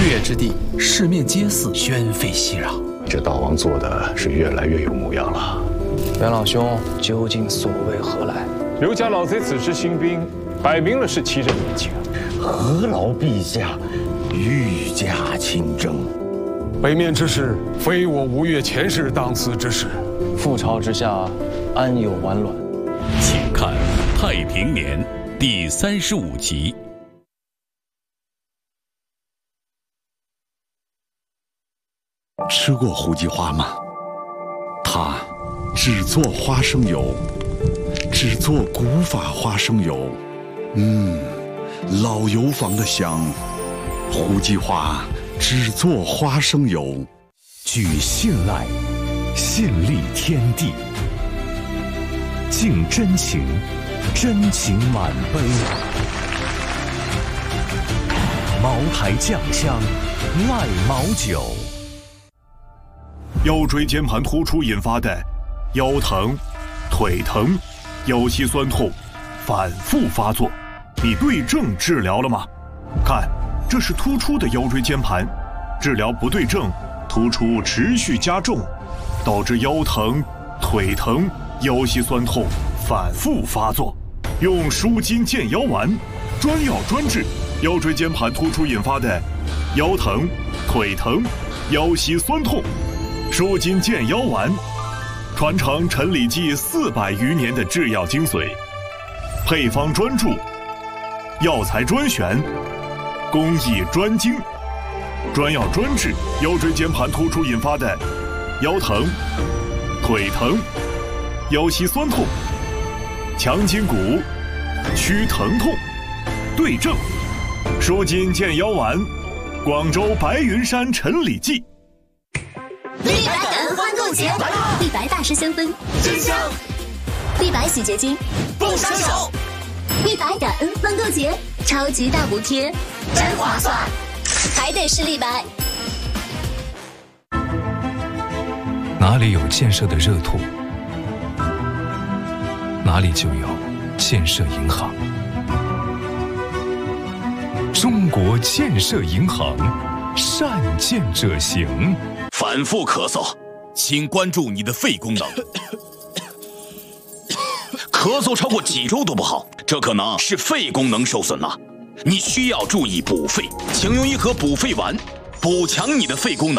月之地，市面街肆，喧沸熙攘。 这道王做的是越来越有模样了。 袁老兄究竟所为何来？ 刘家老贼此时兴兵，摆明了是欺人年轻。 何劳陛下御驾亲征？ 北面之事，非我吴越前世当此之事。 覆巢之下，安有完卵？ 请看《太平年》第35集。 吃过胡姬花吗？它只做花生油，只做古法花生油。老油坊的香。胡姬花只做花生油。 举信赖，信立天地。敬真情，真情满杯。茅台酱香，赖茅酒。 腰椎间盘突出引发的腰疼、腿疼、腰膝酸痛反复发作，你对症治疗了吗？看，这是突出的腰椎间盘，治疗不对症，突出持续加重，导致腰疼、腿疼、腰膝酸痛反复发作。用舒筋健腰丸，专药专治腰椎间盘突出引发的腰疼、腿疼、腰膝酸痛。舒筋健腰丸，传承陈李济400余年的制药精髓，配方专注，药材专选，工艺专精，专药专治腰椎间盘突出引发的腰疼、腿疼、腰膝酸痛，强筋骨，祛疼痛，对症。舒筋健腰丸，广州白云山陈李济。 立白感恩欢购节，立白大师香氛真香，立白洗洁精不伤手，立白感恩欢购节，超级大补贴，真划算，还得是立白。 哪里有建设的热土，哪里就有建设银行。中国建设银行，善建者行。 反复咳嗽，请关注你的肺功能。咳嗽超过几周都不好，这可能是肺功能受损了。你需要注意补肺，请用一盒补肺丸，补强你的肺功能。